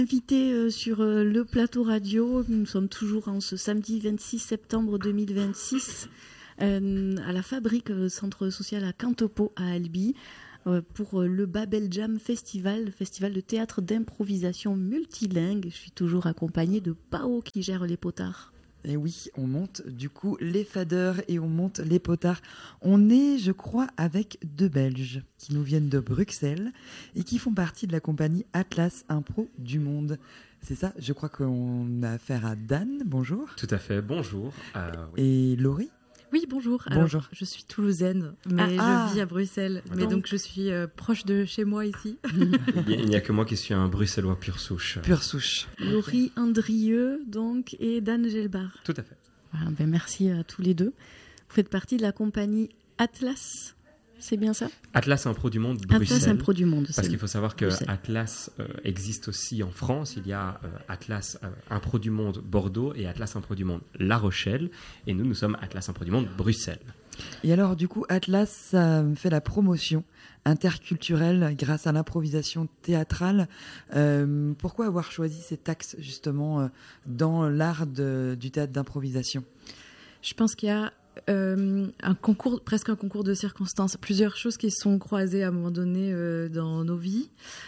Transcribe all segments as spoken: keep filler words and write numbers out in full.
Invité euh, sur euh, le plateau radio, nous sommes toujours en ce samedi vingt-six septembre deux mille vingt-six euh, à la Fabrique, euh, centre social à Cantopo à Albi, euh, pour euh, le Babel Jam Festival, le festival de théâtre d'improvisation multilingue. Je suis toujours accompagnée de Pao qui gère les potards. Et oui, on monte du coup les fadeurs et on monte les potards. On est, je crois, avec deux Belges qui nous viennent de Bruxelles et qui font partie de la compagnie Atlas Impro du Monde. C'est ça, je crois qu'on a affaire à Dan, bonjour. Tout à fait, bonjour. Euh, oui. Et Laurie. Oui, bonjour. Bonjour. Alors, je suis toulousaine, mais ah, je vis à Bruxelles. ah, mais donc. donc, je suis euh, proche de chez moi ici. Il n'y a que moi qui suis un bruxellois pure souche. Pure souche. Laurie Andrieux, donc, et Dan Gelbar. Tout à fait. Voilà, ben merci à tous les deux. Vous faites partie de la compagnie Atlas, c'est bien ça ? Atlas Impro du Monde, Bruxelles. Atlas Impro du Monde. Parce qu'il faut savoir que Bruxelles. Atlas euh, existe aussi en France. Il y a euh, Atlas euh, Impro du Monde Bordeaux et Atlas Impro du Monde La Rochelle. Et nous, nous sommes Atlas Impro du Monde Bruxelles. Et alors, du coup, Atlas ça fait la promotion interculturelle grâce à l'improvisation théâtrale. Euh, pourquoi avoir choisi cet axe, justement, euh, dans l'art de, du théâtre d'improvisation ? Je pense qu'il y a euh, un concours, presque un concours de circonstances, plusieurs choses qui se sont croisées à un moment donné euh, dans nos vies.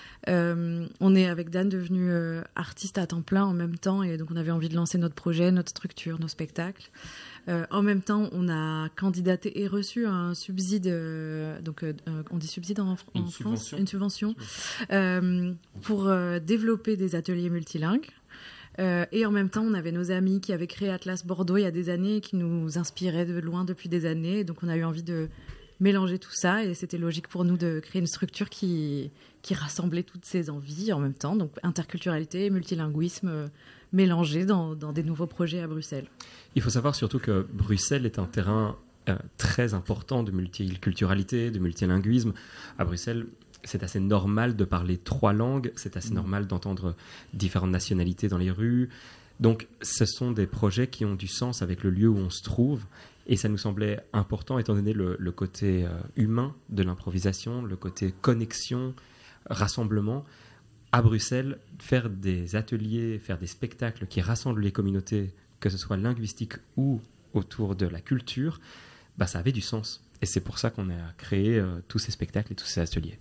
Euh, on est avec Dan devenu euh, artiste à temps plein en même temps et donc on avait envie de lancer notre projet, notre structure, nos spectacles. Euh, en même temps, on a candidaté et reçu un subside, euh, donc euh, on dit subside en, en Une France, subvention. une subvention, euh, pour euh, développer des ateliers multilingues. Euh, et en même temps, on avait nos amis qui avaient créé Atlas Bordeaux il y a des années et qui nous inspiraient de loin depuis des années. Et donc on a eu envie de mélanger tout ça et c'était logique pour nous de créer une structure qui, qui rassemblait toutes ces envies en même temps. Donc interculturalité, multilinguisme euh, mélangés dans, dans des nouveaux projets à Bruxelles. Il faut savoir surtout que Bruxelles est un terrain euh, très important de multiculturalité, de multilinguisme. À Bruxelles, c'est assez normal de parler trois langues, c'est assez mmh. normal d'entendre différentes nationalités dans les rues. Donc, ce sont des projets qui ont du sens avec le lieu où on se trouve. Et ça nous semblait important, étant donné le, le côté euh, humain de l'improvisation, le côté connexion, rassemblement. À Bruxelles, faire des ateliers, faire des spectacles qui rassemblent les communautés, que ce soit linguistique ou autour de la culture, bah, ça avait du sens. Et c'est pour ça qu'on a créé euh, tous ces spectacles et tous ces ateliers.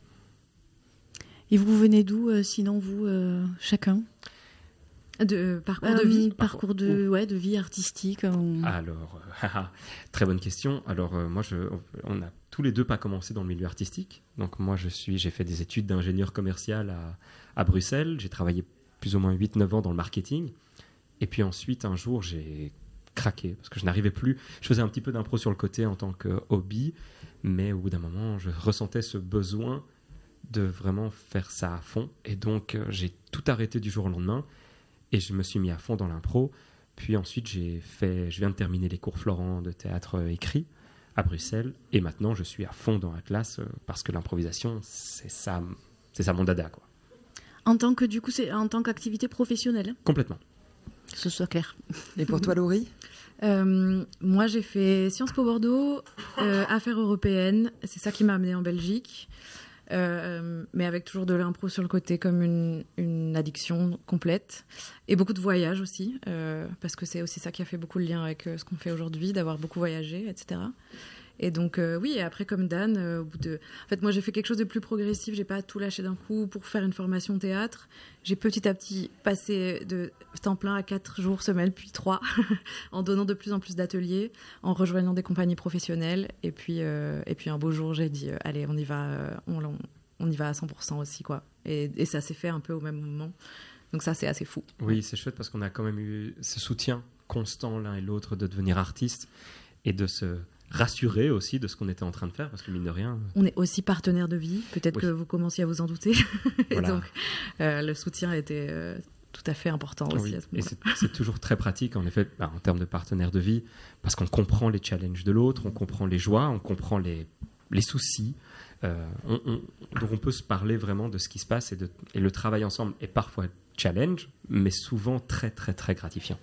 Et vous venez d'où, euh, sinon vous, euh, chacun ? De euh, parcours euh, de vie, parcours de, ouais, de vie artistique. Euh... Alors, euh, très bonne question. Alors euh, moi, je, on n'a tous les deux pas commencé dans le milieu artistique. Donc moi, je suis, j'ai fait des études d'ingénieur commercial à, à Bruxelles. J'ai travaillé plus ou moins huit neuf ans dans le marketing. Et puis ensuite, un jour, j'ai craqué parce que je n'arrivais plus. Je faisais un petit peu d'impro sur le côté en tant que hobby, mais au bout d'un moment, je ressentais ce besoin de vraiment faire ça à fond. Et donc, euh, j'ai tout arrêté du jour au lendemain et je me suis mis à fond dans l'impro. Puis ensuite, j'ai fait, je viens de terminer les cours Florent de théâtre euh, écrit à Bruxelles. Et maintenant, je suis à fond dans la classe euh, parce que l'improvisation, c'est ça, c'est ça mon dada, quoi. En tant que, du coup, c'est en tant qu'activité professionnelle. Complètement. Que ce soit clair. Et pour toi, Laurie ? Euh, moi, j'ai fait Sciences Po Bordeaux, euh, affaires européennes. C'est ça qui m'a amenée en Belgique. Euh, mais avec toujours de l'impro sur le côté comme une, une addiction complète. Et beaucoup de voyages aussi, euh, parce que c'est aussi ça qui a fait beaucoup le lien avec euh, ce qu'on fait aujourd'hui, d'avoir beaucoup voyagé, et cetera. Et donc, euh, oui, et après, comme Dan, euh, au bout de... En fait, moi, j'ai fait quelque chose de plus progressif. J'ai pas tout lâché d'un coup pour faire une formation théâtre. J'ai petit à petit passé de temps plein à quatre jours semaine, puis trois, en donnant de plus en plus d'ateliers, en rejoignant des compagnies professionnelles. Et puis, euh, et puis un beau jour, j'ai dit, euh, allez, on y va, euh, on, on, on y va à cent pour cent aussi, quoi. Et, et ça s'est fait un peu au même moment. Donc ça, c'est assez fou. Oui, c'est chouette parce qu'on a quand même eu ce soutien constant l'un et l'autre de devenir artiste et de se rassurer aussi de ce qu'on était en train de faire, parce que mine de rien... On est aussi partenaire de vie, peut-être oui. que vous commenciez à vous en douter. Voilà. Et donc, euh, le soutien était euh, tout à fait important aussi oui. à ce Et moment-là. c'est, c'est toujours très pratique, en effet, bah, en termes de partenaire de vie, parce qu'on comprend les challenges de l'autre, on comprend les joies, on comprend les, les soucis. Euh, on, on, donc on peut se parler vraiment de ce qui se passe et, de, et le travail ensemble est parfois challenge, mais souvent très, très, très gratifiant.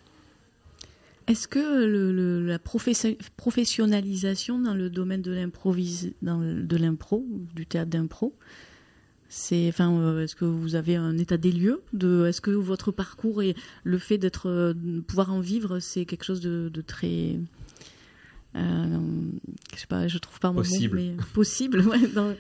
Est-ce que le, le, la professe- professionnalisation dans le domaine de, l'improvis- dans le, de l'impro, du théâtre d'impro, C'est, enfin, euh, est-ce que vous avez un état des lieux de, est-ce que votre parcours et le fait d'être, euh, de pouvoir en vivre, c'est quelque chose de, de très, euh, je sais pas, je trouve pas mon possible. mot, mais possible, ouais. Dans...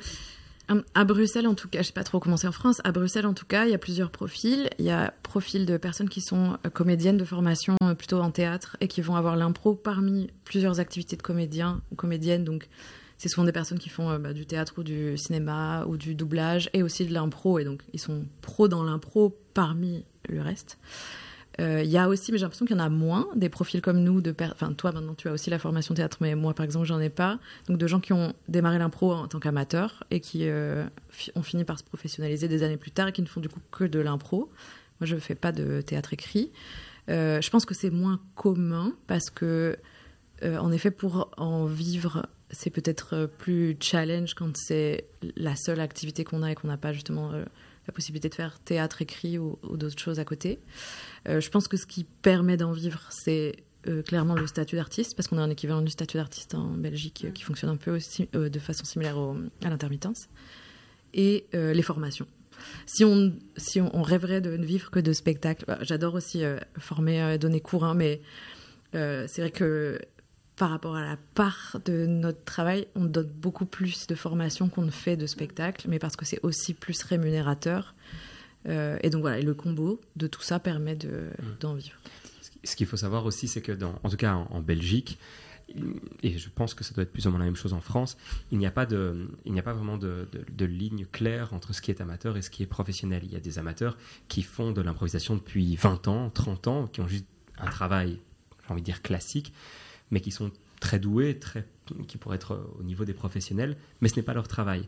À Bruxelles, en tout cas, je sais pas trop comment c'est en France. À Bruxelles, en tout cas, il y a plusieurs profils. Il y a profil de personnes qui sont comédiennes de formation plutôt en théâtre et qui vont avoir l'impro parmi plusieurs activités de comédiens ou comédiennes. Donc, c'est souvent des personnes qui font bah, du théâtre ou du cinéma ou du doublage et aussi de l'impro. Et donc, ils sont pros dans l'impro parmi le reste. Il euh, y a aussi, mais j'ai l'impression qu'il y en a moins, des profils comme nous, de per... enfin toi maintenant tu as aussi la formation théâtre, mais moi par exemple j'en ai pas, donc de gens qui ont démarré l'impro en tant qu'amateurs et qui euh, fi- ont fini par se professionnaliser des années plus tard et qui ne font du coup que de l'impro. Moi je fais pas de théâtre écrit. Euh, je pense que c'est moins commun parce que euh, en effet pour en vivre c'est peut-être plus challenge quand c'est la seule activité qu'on a et qu'on n'a pas justement euh, la possibilité de faire théâtre écrit ou, ou d'autres choses à côté. Euh, je pense que ce qui permet d'en vivre, c'est euh, clairement le statut d'artiste, parce qu'on a un équivalent du statut d'artiste en Belgique euh, qui fonctionne un peu aussi, euh, de façon similaire au, à l'intermittence, et euh, les formations. Si on, si on, on rêverait de ne vivre que de spectacles, bah, j'adore aussi euh, former, euh, donner cours, hein, mais euh, c'est vrai que par rapport à la part de notre travail, on donne beaucoup plus de formations qu'on ne fait de spectacles, mais parce que c'est aussi plus rémunérateur. Euh, et donc voilà, et le combo de tout ça permet de, mmh. d'en vivre. Ce qu'il faut savoir aussi, c'est que, dans, en tout cas en, en Belgique, et je pense que ça doit être plus ou moins la même chose en France, il n'y a pas, de, il n'y a pas vraiment de, de, de ligne claire entre ce qui est amateur et ce qui est professionnel. Il y a des amateurs qui font de l'improvisation depuis vingt ans, trente ans, qui ont juste un travail, j'ai envie de dire classique, mais qui sont très doués, très, qui pourraient être au niveau des professionnels, mais ce n'est pas leur travail.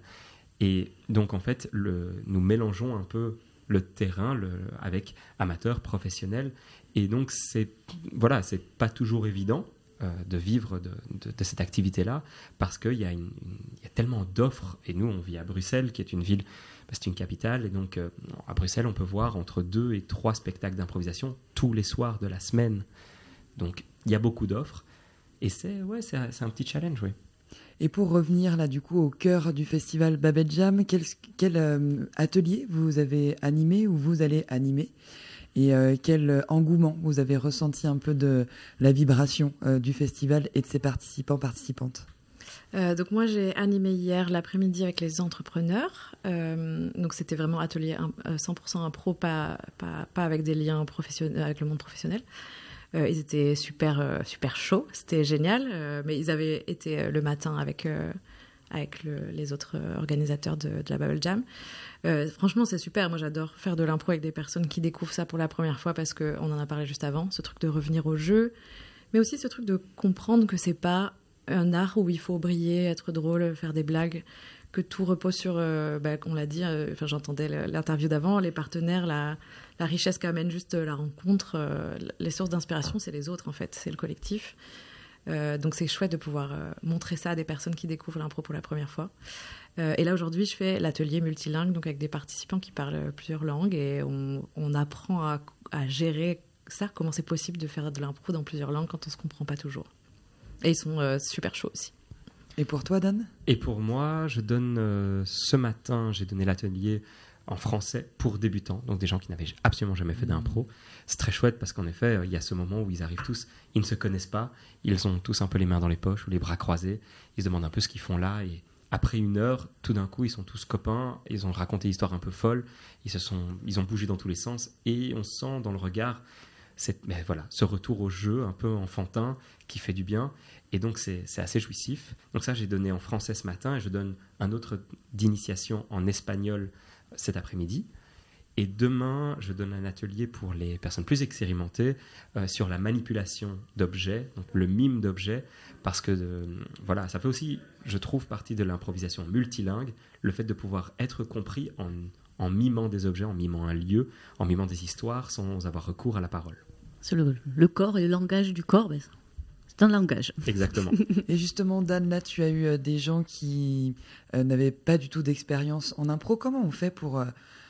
Et donc en fait, le, nous mélangeons un peu le terrain le, avec amateurs, professionnels, et donc c'est voilà, c'est pas toujours évident euh, de vivre de, de, de cette activité-là, parce qu'il y a, une, une, il y a tellement d'offres, et nous on vit à Bruxelles, qui est une ville, bah, c'est une capitale, et donc euh, à Bruxelles on peut voir entre deux et trois spectacles d'improvisation tous les soirs de la semaine, donc il y a beaucoup d'offres, et c'est, ouais, c'est, c'est un petit challenge, oui. Et pour revenir là du coup au cœur du festival Babel Jam, quel, quel euh, atelier vous avez animé ou vous allez animer et euh, quel engouement vous avez ressenti un peu de la vibration euh, du festival et de ses participants, participantes? Euh, donc moi j'ai animé hier l'après-midi avec les entrepreneurs, euh, donc c'était vraiment atelier cent pour cent impro, pas, pas, pas avec des liens professionnels, avec le monde professionnel. Euh, ils étaient super, euh, super chauds, c'était génial, euh, mais ils avaient été euh, le matin avec, euh, avec le, les autres organisateurs de, de la Babel Jam. Euh, franchement, c'est super. Moi, j'adore faire de l'impro avec des personnes qui découvrent ça pour la première fois parce qu'on en a parlé juste avant, ce truc de revenir au jeu, mais aussi ce truc de comprendre que c'est pas un art où il faut briller, être drôle, faire des blagues, que tout repose sur, euh, bah, on l'a dit, euh, enfin, j'entendais l'interview d'avant, les partenaires, la, la richesse qu'amène juste la rencontre, euh, les sources d'inspiration, c'est les autres en fait, c'est le collectif. Euh, donc c'est chouette de pouvoir euh, montrer ça à des personnes qui découvrent l'impro pour la première fois. Euh, et là aujourd'hui, je fais l'atelier multilingue, donc avec des participants qui parlent plusieurs langues et on, on apprend à, à gérer ça, comment c'est possible de faire de l'impro dans plusieurs langues quand on se comprend pas toujours. Et ils sont euh, super chauds aussi. Et pour toi, Dan ? Et pour moi, je donne euh, ce matin, j'ai donné l'atelier en français pour débutants, donc des gens qui n'avaient absolument jamais fait d'impro. C'est très chouette parce qu'en effet, il y a ce moment où ils arrivent tous, ils ne se connaissent pas, ils ont tous un peu les mains dans les poches ou les bras croisés, ils se demandent un peu ce qu'ils font là, et après une heure, tout d'un coup, ils sont tous copains, ils ont raconté une histoire un peu folle, ils, se sont, ils ont bougé dans tous les sens, et on sent dans le regard cette, ben voilà, ce retour au jeu un peu enfantin qui fait du bien. Et donc, c'est, c'est assez jouissif. Donc ça, j'ai donné en français ce matin et je donne un autre d'initiation en espagnol cet après-midi. Et demain, je donne un atelier pour les personnes plus expérimentées euh, sur la manipulation d'objets, donc le mime d'objets, parce que euh, voilà, ça fait aussi, je trouve, partie de l'improvisation multilingue, le fait de pouvoir être compris en, en mimant des objets, en mimant un lieu, en mimant des histoires, sans avoir recours à la parole. C'est le, le corps et le langage du corps, ben, c'est un langage. Exactement. Et justement, Dan, là, tu as eu euh, des gens qui euh, n'avaient pas du tout d'expérience en impro. Comment on fait pour euh,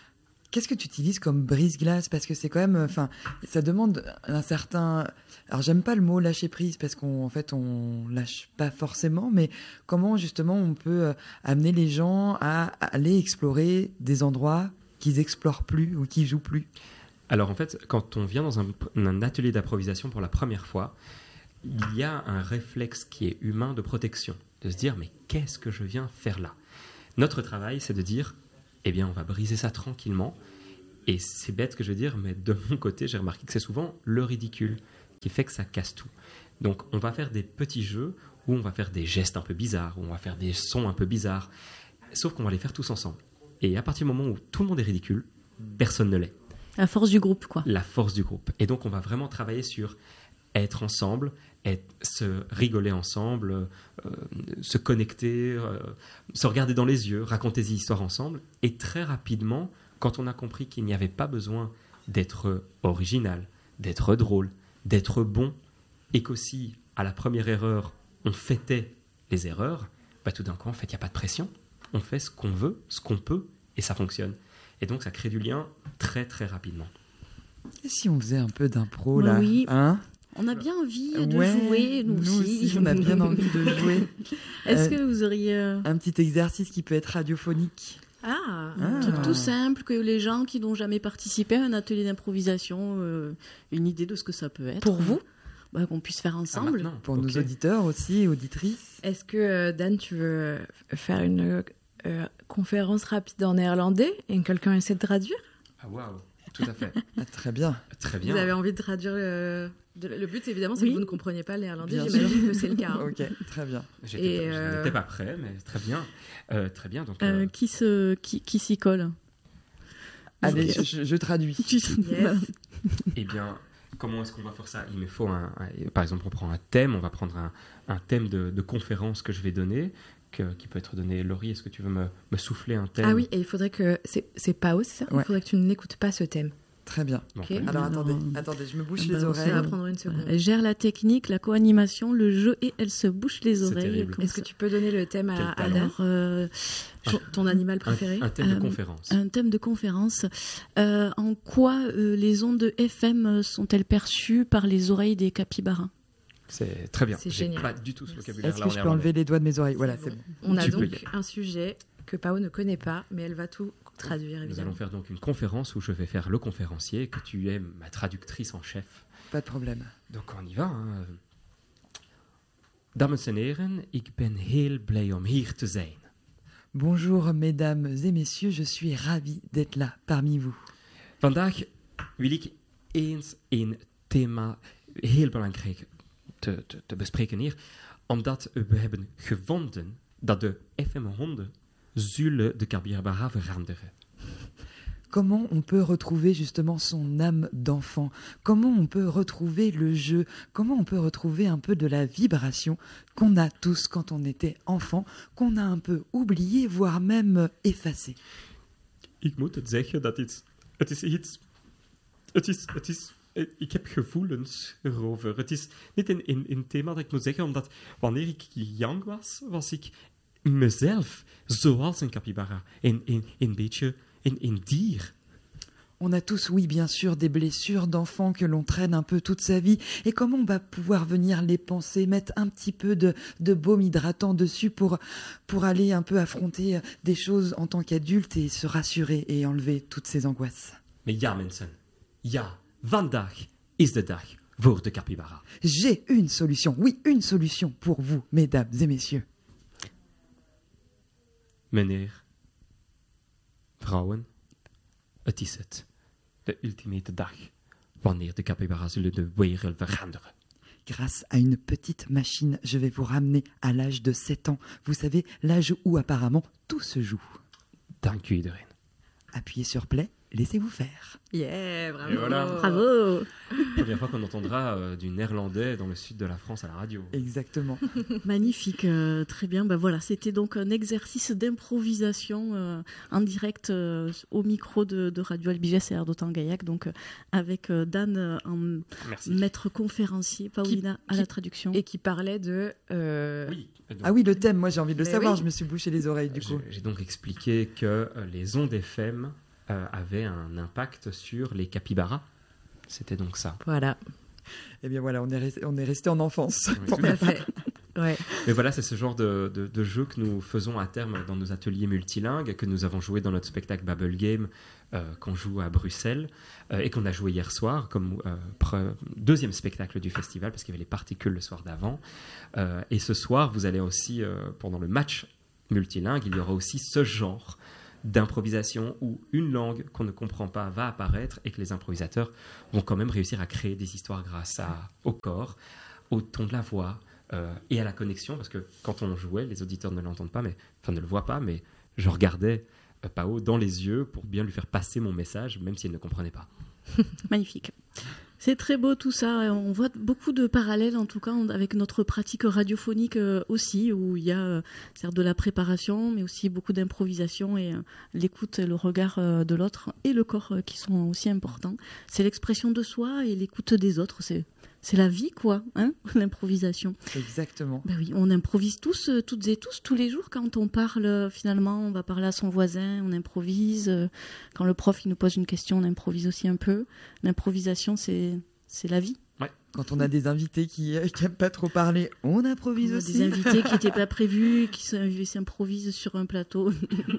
qu'est-ce que tu utilises comme brise-glace? Parce que c'est quand même, enfin, ça demande un certain. Alors, j'aime pas le mot lâcher prise parce qu'en fait, on lâche pas forcément. Mais comment justement on peut euh, amener les gens à, à aller explorer des endroits qu'ils explorent plus ou qu'ils jouent plus? Alors en fait, quand on vient dans un, un atelier d'improvisation pour la première fois, il y a un réflexe qui est humain de protection, de se dire mais qu'est-ce que je viens faire là? Notre travail, c'est de dire eh bien on va briser ça tranquillement. Et c'est bête que je vais dire, mais de mon côté, j'ai remarqué que c'est souvent le ridicule qui fait que ça casse tout. Donc on va faire des petits jeux où on va faire des gestes un peu bizarres, où on va faire des sons un peu bizarres, sauf qu'on va les faire tous ensemble. Et à partir du moment où tout le monde est ridicule, personne ne l'est. La force du groupe, quoi. La force du groupe. Et donc, on va vraiment travailler sur être ensemble, être, se rigoler ensemble, euh, se connecter, euh, se regarder dans les yeux, raconter des histoires ensemble. Et très rapidement, quand on a compris qu'il n'y avait pas besoin d'être original, d'être drôle, d'être bon, et qu'aussi, à la première erreur, on fêtait les erreurs, bah, tout d'un coup, en fait, il n'y a pas de pression. On fait ce qu'on veut, ce qu'on peut, et ça fonctionne. Et donc, ça crée du lien très, très rapidement. Et si on faisait un peu d'impro, bah là oui. hein? On a bien envie de ouais, jouer, nous, nous aussi. aussi. On a bien envie de jouer. Est-ce Euh, que vous auriez euh, Un petit exercice qui peut être radiophonique. Ah, un Ah. truc tout simple que les gens qui n'ont jamais participé à un atelier d'improvisation, euh, une idée de ce que ça peut être? Pour vous? Bah, qu'on puisse faire Ah, ensemble. maintenant, Pour ok. nos auditeurs aussi, auditrices. Est-ce que, euh, Dan, tu veux faire une euh, conférence rapide en néerlandais et quelqu'un essaie de traduire? Ah, waouh, tout à fait. Ah, très bien. Très bien. Vous avez envie de traduire euh, de- Le but, évidemment, c'est Oui. que vous ne compreniez pas le néerlandais. Bien J'imagine que c'est le cas. hein. Ok, très bien. J'étais Et, pas- euh, Je n'étais pas prêt, mais très bien. Euh, très bien, donc... Euh, euh, qui se, qui, qui s'y colle? Allez, Ok. je, je traduis. Yes. Eh bien, comment est-ce qu'on va faire ça? Il me faut un, un- Par exemple, on prend un thème, on va prendre un, un thème de, de conférence que je vais donner, que- qui peut être donné. Laurie, est-ce que tu veux me, me souffler un thème? Ah oui, et il faudrait que... C'est c'est Pao, c'est ça? Ouais. Il faudrait que tu n'écoutes pas ce thème. Très bien. Bon, Ok. ouais. Alors, Alors, attendez, euh, attendez, je me bouche bah, les on Ça oreilles. va prendre une seconde. Elle gère la technique, la co-animation, le jeu et elle se bouche les C'est oreilles. terrible. comme Est-ce que ça. tu peux donner le thème Quel à talent. Ada? Alors, euh, ton, ton animal préféré? Un, un thème de Euh, conférence. un thème de conférence. Euh, en quoi euh, les ondes F M sont-elles perçues par les oreilles des capybaras? C'est très bien. c'est J'ai génial. pas du tout ce Merci. vocabulaire-là Est-ce en que je peux néerlandais. enlever les doigts de mes oreilles? Voilà, c'est bon. bon. On a Tu peux y donc un sujet que Pao ne connaît pas, mais elle va tout traduire, Nous évidemment. allons faire donc une conférence où je vais faire le conférencier, que tu es ma traductrice en chef. Pas de problème. Donc on y va. Hein. Dames en heren, ik ben heel blij om hier te zijn. Bonjour, mesdames et messieurs, je suis ravi d'être là parmi vous. Vandaag wil ik eens een thema heel belangrijk te, te, te bespreken hier, omdat we hebben gevonden dat de F M-honden zullen de capybara veranderen. Comment on peut retrouver justement son âme d'enfant? Comment on peut retrouver le jeu? Comment on peut retrouver un peu de la vibration qu'on a tous quand on était enfant, qu'on a un peu oublié, voire même effacé? Ik moet het zeggen dat iets, het is iets, het is, het is, eh, ik heb gevoelens erover. Het is niet een, een, een thema dat ik moet zeggen, omdat wanneer ik jong was, was ik mezelf zoals een capybara. Een, een, een beetje een, een dier. On a tous, oui, bien sûr, des blessures d'enfant que l'on traîne un peu toute sa vie. Et comment on va pouvoir venir les penser, mettre un petit peu de, de baume hydratant dessus pour, pour aller un peu affronter des choses en tant qu'adulte et se rassurer et enlever toutes ces angoisses? Maar ja, mensen. Ja, vandaag is de dag voor de capybara. J'ai une solution, oui, une solution pour vous, mesdames et messieurs. Meneer, vrouwen, het is het. De ultimate dag. Wanneer de capybara zullen de wereld veranderen. Grâce à une petite machine, je vais vous ramener à l'âge de sept ans. Vous savez, l'âge où apparemment tout se joue. Dank u iedereen. Appuyez sur play, laissez-vous faire. Yeah, bravo. Et voilà. Bravo! Première fois qu'on entendra euh, du néerlandais dans le sud de la France à la radio. Exactement. Magnifique, euh, très bien. Bah voilà, c'était donc un exercice d'improvisation euh, en direct euh, au micro de, de Radio Albiges et Air d'Otan-Gaillac, donc euh, avec euh, Dan euh, en Merci. maître conférencier, Paulina à qui- la traduction. Et qui parlait de... euh, Oui. donc, Ah oui, le thème, moi j'ai envie de le Mais savoir, oui. je me suis bouché les oreilles du coup. J'ai j'ai donc expliqué que euh, les ondes F M euh, avait un impact sur les capybaras. C'était donc ça. Voilà. Eh bien voilà, on est resté, on est resté en enfance. Oui, Pour tout ma à fait. part. Ouais. Mais voilà, c'est ce genre de, de, de jeu que nous faisons à terme dans nos ateliers multilingues, que nous avons joué dans notre spectacle Bubble Game, euh, qu'on joue à Bruxelles, euh, et qu'on a joué hier soir, comme euh, pre- deuxième spectacle du festival, parce qu'il y avait les particules le soir d'avant. Euh, et ce soir, vous allez aussi, euh, pendant le match multilingue, il y aura aussi ce genre d'improvisation où une langue qu'on ne comprend pas va apparaître et que les improvisateurs vont quand même réussir à créer des histoires grâce à, au corps, au ton de la voix, Euh, et à la connexion, parce que quand on jouait, les auditeurs ne l'entendent pas, mais, enfin ne le voient pas, mais je regardais euh, Pao dans les yeux pour bien lui faire passer mon message, même si elle ne comprenait pas. Magnifique. C'est très beau tout ça. On voit beaucoup de parallèles, en tout cas, avec notre pratique radiophonique euh, aussi, où il y a euh, certes de la préparation, mais aussi beaucoup d'improvisation et euh, l'écoute et le regard euh, de l'autre et le corps euh, qui sont aussi importants. C'est l'expression de soi et l'écoute des autres. C'est C'est la vie, quoi, hein, l'improvisation. Exactement. Ben oui, on improvise tous, euh, toutes et tous, tous les jours. Quand on parle, euh, finalement, on va parler à son voisin, on improvise. Euh, quand le prof il nous pose une question, on improvise aussi un peu. L'improvisation, c'est, c'est la vie. Quand on a des invités qui n'aiment pas trop parler, on improvise On a aussi. des invités qui n'étaient pas prévus, qui s'improvisent sur un plateau.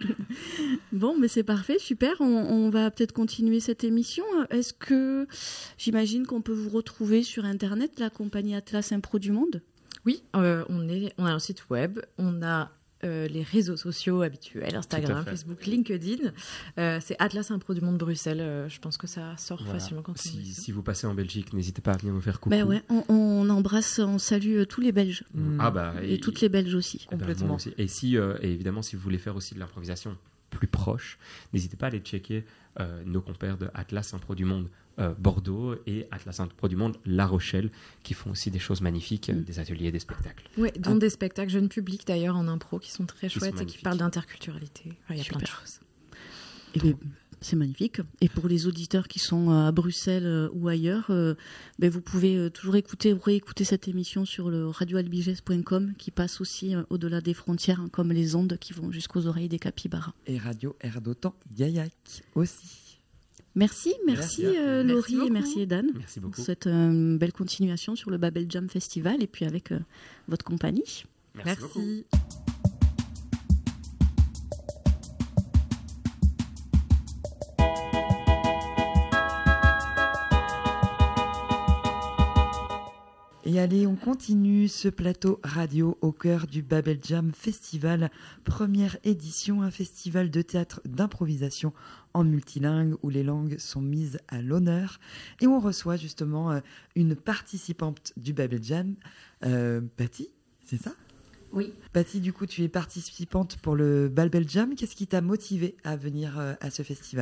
Bon, mais c'est parfait, super. On, on va peut-être continuer cette émission. Est-ce que, j'imagine qu'on peut vous retrouver sur Internet, la compagnie Atlas Impro du Monde ? Oui, euh, on, est, on a un site web, on a euh, les réseaux sociaux habituels, Instagram, Facebook, LinkedIn. Euh, c'est Atlas Impro du Monde Bruxelles. Euh, je pense que ça sort Voilà. facilement quand on Si, met ça. si vous passez en Belgique, n'hésitez pas à venir nous faire coucou. Ben ouais, on, on embrasse, on salue euh, tous les Belges. Mm. Ah bah, Et, toutes les Belges aussi. eh ben, Complètement. moi aussi. Et, si, euh, et évidemment, si vous voulez faire aussi de l'improvisation plus proche, n'hésitez pas à aller checker euh, nos compères de Atlas Impro du Monde euh, Bordeaux et Atlas Impro du Monde La Rochelle, qui font aussi des choses magnifiques, euh, Mm. des ateliers, des spectacles. Oui, dont Ah. des spectacles jeunes publics d'ailleurs en impro qui sont très Qui sont chouettes et qui magnifiques. parlent d'interculturalité. Enfin, il y a plein de Super. choses. Et ben, c'est magnifique. Et pour les auditeurs qui sont à Bruxelles euh, ou ailleurs, euh, ben, vous pouvez euh, toujours écouter ou réécouter cette émission sur le radio albiges point com qui passe aussi euh, au-delà des frontières, hein, comme les ondes qui vont jusqu'aux oreilles des capybaras. Et Radio Air d'Otan Gaillac aussi. Merci, merci, Merci. euh, Merci Laurie et beaucoup. merci Edan. Merci On beaucoup. souhaite euh, une belle continuation sur le Babel Jam Festival et puis avec euh, votre compagnie. Merci beaucoup. Merci. Et allez, on continue ce plateau radio au cœur du Babel Jam Festival, première édition, un festival de théâtre d'improvisation en multilingue où les langues sont mises à l'honneur. Et on reçoit justement euh, une participante du Babel Jam, euh, Patty, c'est ça ? Oui. Patty, du coup, tu es participante pour le Babel Jam. Qu'est-ce qui t'a motivée à venir euh, à ce festival ?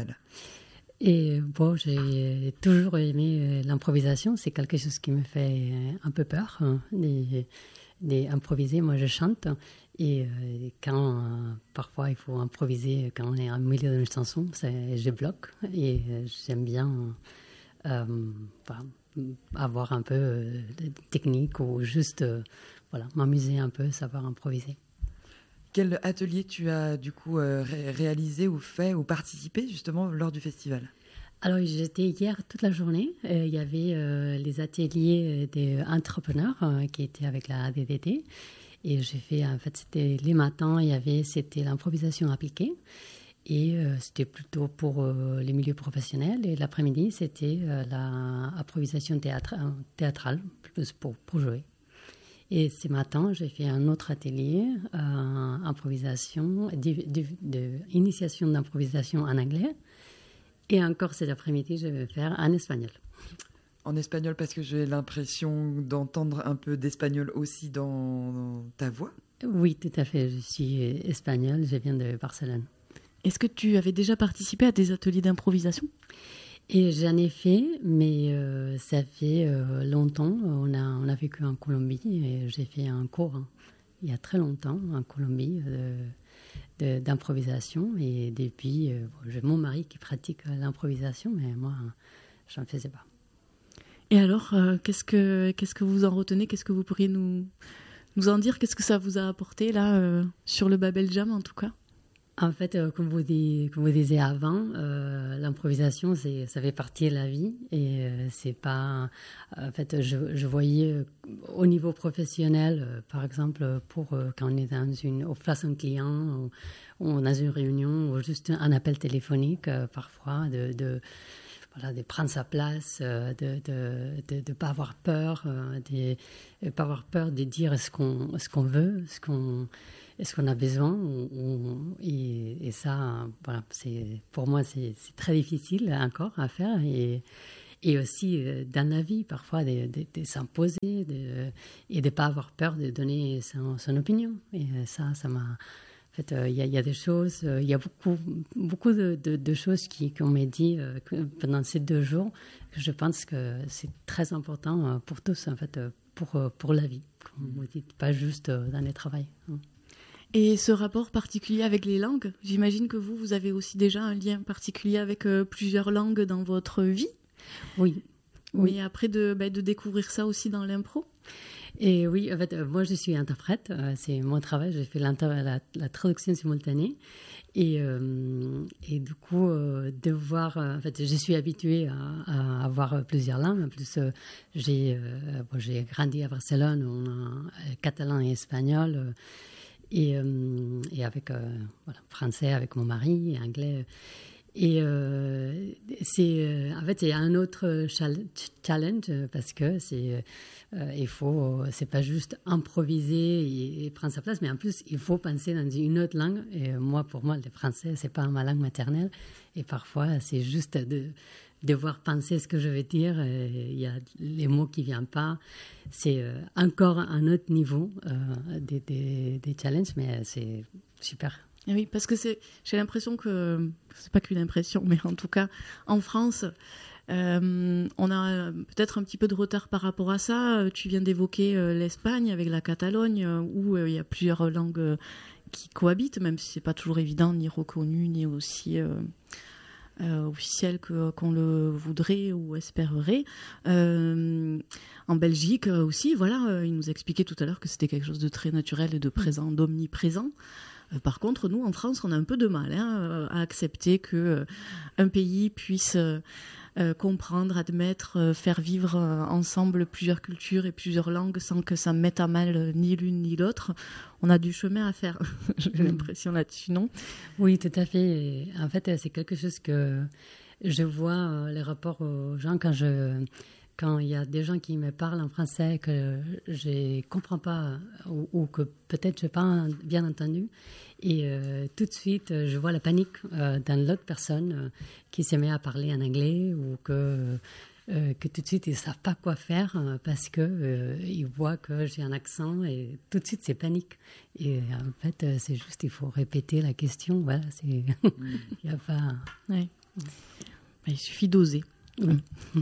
Et bon, j'ai toujours aimé euh, l'improvisation. C'est quelque chose qui me fait euh, un peu peur hein, des- d'improviser. Moi, je chante. Et euh, quand euh, parfois il faut improviser, quand on est au milieu d'une chanson, c'est- je bloque. Et euh, j'aime bien euh, enfin, avoir un peu euh, de technique ou juste euh, voilà, m'amuser un peu, savoir improviser. Quel atelier tu as du coup euh, ré- réalisé ou fait ou participé justement lors du festival ? Alors, j'étais hier toute la journée. Euh, il y avait euh, les ateliers des entrepreneurs euh, qui étaient avec la A D D T. Et j'ai fait, en fait, c'était les matins, il y avait, c'était l'improvisation appliquée. Et euh, c'était plutôt pour euh, les milieux professionnels. Et l'après-midi, c'était euh, l'improvisation théâtre, euh, théâtrale, plus pour, pour jouer. Et ce matin, j'ai fait un autre atelier, euh, improvisation, de, de, de- initiation d'improvisation en anglais. Et encore cet après-midi, je vais faire en espagnol. En espagnol, parce que j'ai l'impression d'entendre un peu d'espagnol aussi dans ta voix. Oui, tout à fait. Je suis espagnole, je viens de Barcelone. Est-ce que tu avais déjà participé à des ateliers d'improvisation ? Et j'en ai fait, mais euh, ça fait euh, longtemps. On a, on a vécu en Colombie et j'ai fait un cours hein, il y a très longtemps en Colombie de, de- d'improvisation. Et depuis, euh, bon, j'ai mon mari qui pratique l'improvisation, mais moi, je n'en faisais pas. Et alors, euh, qu'est-ce que qu'est-ce que vous en retenez ? Qu'est-ce que vous pourriez nous, nous en dire ? Qu'est-ce que ça vous a apporté là, euh, sur le Babel Jam en tout cas ? En fait, euh, comme, vous dis, comme vous disiez avant, euh, l'improvisation, c'est, ça fait partie de la vie. Et euh, c'est pas. En fait, je, je voyais euh, au niveau professionnel, euh, par exemple, pour euh, quand on est dans une, au face un client, ou, ou dans une réunion, ou juste un appel téléphonique, euh, parfois, de. de Voilà, de prendre sa place, euh, de ne de, de, de pas avoir peur, euh, de ne pas avoir peur de dire ce qu'on, ce qu'on veut, ce qu'on, ce qu'on a besoin. Ou, ou, et, et ça, voilà, c'est, pour moi, c'est, c'est très difficile encore à faire. Et, et aussi euh, dans la vie, parfois, de, de, de s'imposer de, et de ne pas avoir peur de donner son, son opinion. Et ça, ça m'a... En fait, il euh, y, y a des choses, il euh, y a beaucoup, beaucoup de, de, de choses qui, qu'on m'a dit euh, pendant ces deux jours, que je pense que c'est très important euh, pour tous, en fait, euh, pour, euh, pour la vie, comme vous dites, pas juste euh, dans le travail. Hein. Et ce rapport particulier avec les langues, j'imagine que vous, vous avez aussi déjà un lien particulier avec euh, plusieurs langues dans votre vie. Oui. Oui. Mais après de, bah, de découvrir ça aussi dans l'impro. Et oui, en fait, euh, moi je suis interprète, euh, c'est mon travail, j'ai fait la, la traduction simultanée. Et, euh, et du coup, euh, de voir, euh, en fait, je suis habituée à, à avoir plusieurs langues. En plus, euh, j'ai, euh, bon, j'ai grandi à Barcelone, on a euh, catalan et espagnol, euh, et, euh, et avec euh, voilà, français avec mon mari, et anglais. Et euh, c'est, euh, en fait, il y a un autre challenge parce que c'est, euh, il faut, c'est pas juste improviser et, et prendre sa place, mais en plus, il faut penser dans une autre langue. Et moi, pour moi, le français, c'est pas ma langue maternelle. Et parfois, c'est juste de devoir penser ce que je vais dire. Il y a les mots qui viennent pas. C'est euh, encore un autre niveau euh, des, des, des challenges, mais c'est super. Et oui, parce que c'est, j'ai l'impression que, c'est pas qu'une impression, mais en tout cas, en France, euh, on a peut-être un petit peu de retard par rapport à ça. Tu viens d'évoquer euh, l'Espagne avec la Catalogne, euh, où euh, il y a plusieurs langues euh, qui cohabitent, même si c'est pas toujours évident, ni reconnu, ni aussi euh, euh, officiel que, qu'on le voudrait ou espérerait. Euh, en Belgique aussi, voilà, euh, il nous expliquait tout à l'heure que c'était quelque chose de très naturel et de présent, d'omniprésent. Par contre, nous, en France, on a un peu de mal hein, à accepter qu'un euh, pays puisse euh, euh, comprendre, admettre, euh, faire vivre euh, ensemble plusieurs cultures et plusieurs langues sans que ça mette à mal euh, ni l'une ni l'autre. On a du chemin à faire, j'ai mmh. l'impression là-dessus, non ? Oui, tout à fait. En fait, c'est quelque chose que je vois, euh, les rapports aux gens, quand je... Quand il y a des gens qui me parlent en français que je ne comprends pas ou, ou que peut-être je n'ai pas bien entendu, et euh, tout de suite, je vois la panique euh, dans l'autre personne euh, qui se met à parler en anglais ou que, euh, que tout de suite, ils ne savent pas quoi faire euh, parce qu'ils euh, voient que j'ai un accent et tout de suite, c'est panique. Et en fait, c'est juste, il faut répéter la question. Voilà, c'est... il y a pas... Ouais. Il suffit d'oser. Oui.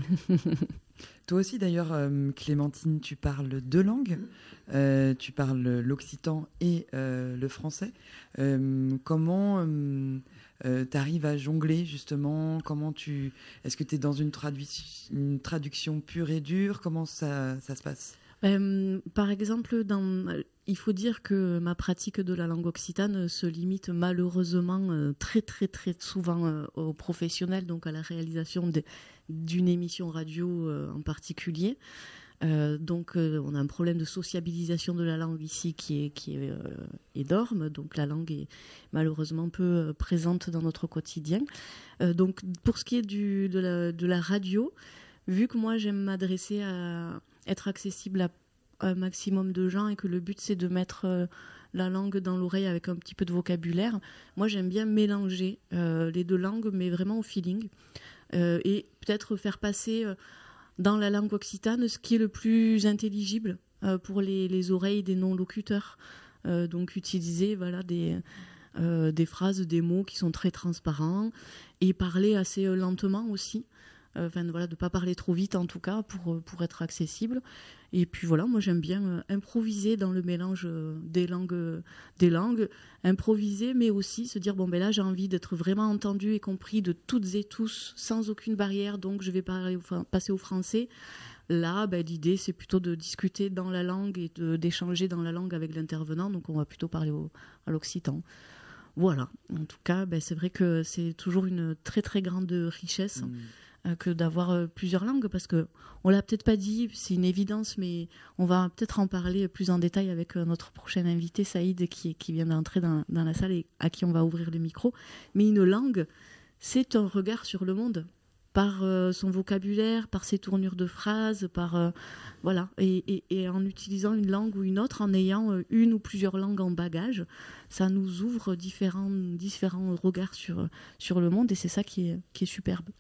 Toi aussi, d'ailleurs, euh, Clémentine, tu parles deux langues. Euh, tu parles l'occitan et euh, le français. Euh, comment euh, euh, tu arrives à jongler, justement ? Comment tu... Est-ce que tu es dans une, tradu- une traduction pure et dure ? Comment ça, ça se passe ? Euh, par exemple, dans, il faut dire que ma pratique de la langue occitane se limite malheureusement euh, très très très souvent euh, aux professionnels, donc à la réalisation de, d'une émission radio euh, en particulier. Euh, donc euh, on a un problème de sociabilisation de la langue ici qui est, qui est euh, énorme, donc la langue est malheureusement peu euh, présente dans notre quotidien. Euh, donc pour ce qui est du, de, la, de la radio, vu que moi j'aime m'adresser à être accessible à un maximum de gens et que le but c'est de mettre euh, la langue dans l'oreille avec un petit peu de vocabulaire, moi j'aime bien mélanger euh, les deux langues mais vraiment au feeling euh, et peut-être faire passer euh, dans la langue occitane ce qui est le plus intelligible euh, pour les, les oreilles des non-locuteurs, euh, donc utiliser voilà, des, euh, des phrases, des mots qui sont très transparents et parler assez euh, lentement aussi. Enfin, voilà, de ne pas parler trop vite en tout cas pour, pour être accessible. Et puis voilà, moi j'aime bien euh, improviser dans le mélange euh, des, langues, euh, des langues, improviser mais aussi se dire bon ben là j'ai envie d'être vraiment entendu et compris de toutes et tous sans aucune barrière, donc je vais parler, enfin, passer au français. Là, ben, l'idée c'est plutôt de discuter dans la langue et de, d'échanger dans la langue avec l'intervenant, donc on va plutôt parler au, à l'occitan. Voilà, en tout cas, ben, c'est vrai que c'est toujours une très très grande richesse mmh. euh, que d'avoir euh, plusieurs langues, parce qu'on ne l'a peut-être pas dit, c'est une évidence, mais on va peut-être en parler plus en détail avec euh, notre prochain invité, Saïd, qui, qui vient d'entrer dans, dans la salle et à qui on va ouvrir le micro. Mais une langue, c'est un regard sur le monde, par euh, son vocabulaire, par ses tournures de phrases, par euh, voilà, et, et, et en utilisant une langue ou une autre, en ayant euh, une ou plusieurs langues en bagage, ça nous ouvre différents, différents regards sur, sur le monde, et c'est ça qui est, qui est superbe.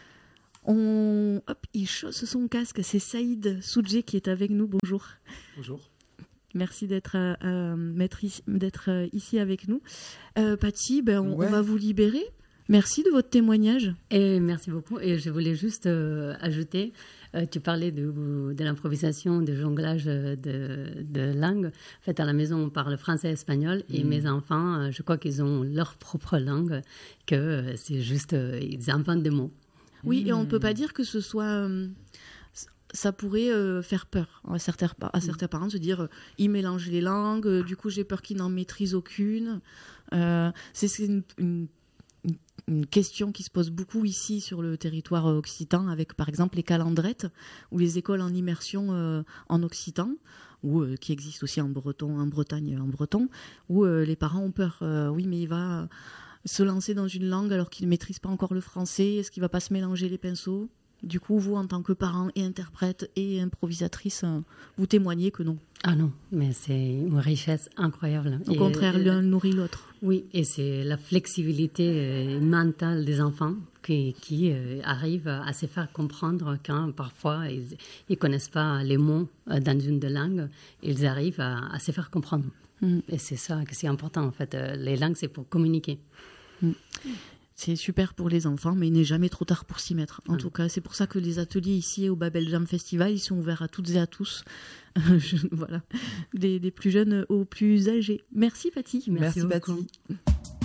On, hop, il chausse son casque, c'est Saïd Soudjé qui est avec nous. Bonjour. Bonjour. Merci d'être, euh, ici, d'être euh, ici avec nous. Euh, Paty, ben, on, ouais. on va vous libérer. Merci de votre témoignage. Et merci beaucoup. Et je voulais juste euh, ajouter, euh, tu parlais de, de l'improvisation, du jonglage de, de langues. En fait, à la maison, on parle français et espagnol. Et mmh. mes enfants, euh, je crois qu'ils ont leur propre langue, que euh, c'est juste, euh, ils inventent des mots. Oui, mmh. et on ne peut pas dire que ce soit... Euh, ça pourrait euh, faire peur à certains, à certains parents de se dire euh, ils mélangent les langues, euh, du coup j'ai peur qu'ils n'en maîtrisent aucune. Euh, c'est, c'est une... une une question qui se pose beaucoup ici sur le territoire occitan, avec par exemple les calendrettes ou les écoles en immersion euh, en occitan, ou euh, qui existent aussi en breton, en Bretagne, en breton, où euh, les parents ont peur. Euh, oui, mais il va se lancer dans une langue alors qu'il ne maîtrise pas encore le français. Est-ce qu'il ne va pas se mélanger les pinceaux ? Du coup, vous, en tant que parent et interprète et improvisatrice, vous témoignez que non. Ah non, mais c'est une richesse incroyable. Au et contraire, euh, l'un nourrit l'autre. Oui, et c'est la flexibilité mentale des enfants qui, qui euh, arrivent à se faire comprendre quand parfois ils ne connaissent pas les mots dans une des langues, ils arrivent à, à se faire comprendre. Mm. Et c'est ça que c'est important en fait. Les langues, c'est pour communiquer. Mm. C'est super pour les enfants, mais il n'est jamais trop tard pour s'y mettre. En mmh. tout cas, c'est pour ça que les ateliers ici au Babel Jam Festival, ils sont ouverts à toutes et à tous. Je, voilà, des, des plus jeunes aux plus âgés. Merci Paty. Merci, Merci Paty.